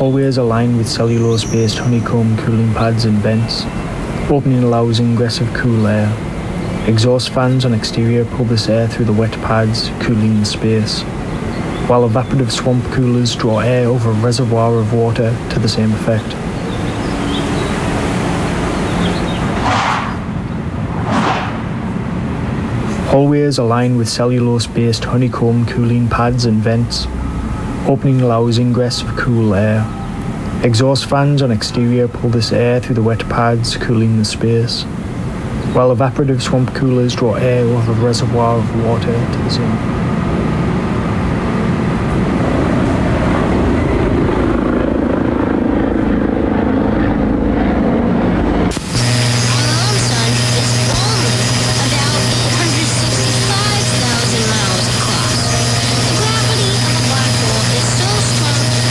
Hallways are lined with cellulose-based honeycomb cooling pads and vents. Opening allows ingress of cool air. Exhaust fans on exterior pull this air through the wet pads, cooling the space, while evaporative swamp coolers draw air over a reservoir of water to the same effect. Hallways are lined with cellulose-based honeycomb cooling pads and vents. Opening allows ingress of cool air. Exhaust fans on exterior pull this air through the wet pads, cooling the space, while evaporative swamp coolers draw air over a reservoir of water to the same.